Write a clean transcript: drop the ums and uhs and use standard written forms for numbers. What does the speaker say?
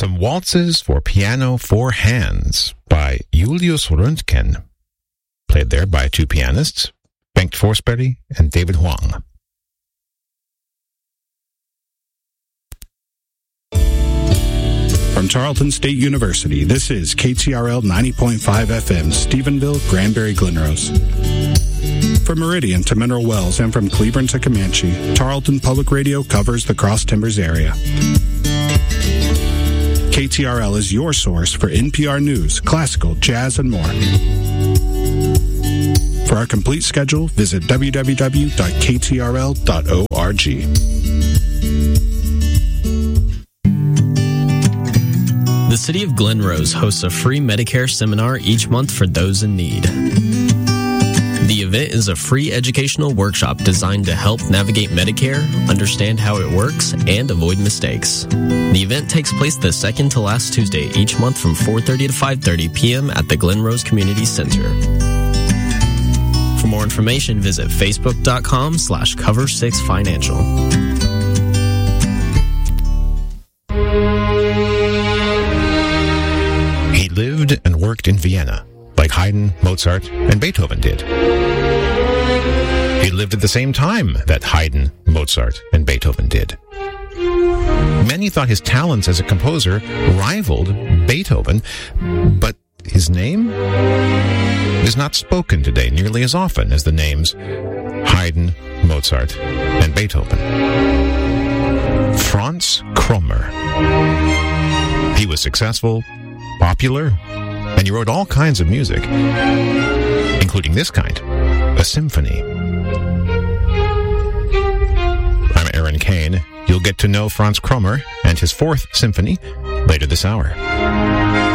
Some Waltzes for Piano 4 Hands by Julius Röntgen, played there by two pianists, Bengt Forsberg and David Huang. From Tarleton State University, this is KTRL 90.5 FM, Stephenville, Granbury, Glenrose. From Meridian to Mineral Wells and from Cleburne to Comanche, Tarleton Public Radio covers the Cross Timbers area. KTRL is your source for NPR news, classical, jazz, and more. For our complete schedule, visit www.ktrl.org. The City of Glenrose hosts a free Medicare seminar each month for those in need. The event is a free educational workshop designed to help navigate Medicare, understand how it works, and avoid mistakes. The event takes place the second to last Tuesday each month from 4:30 to 5:30 p.m. at the Glenrose Community Center. For more information, visit facebook.com/Cover6Financial. He lived and worked in Vienna, like Haydn, Mozart, and Beethoven did. He lived at the same time that Haydn, Mozart, and Beethoven did. Many thought his talents as a composer rivaled Beethoven, but his name is not spoken today nearly as often as the names Haydn, Mozart, and Beethoven. Franz Krommer. He was successful, popular, and he wrote all kinds of music, including this kind, a symphony. I'm Aaron Kane. You'll get to know Franz Krommer and his fourth symphony later this hour.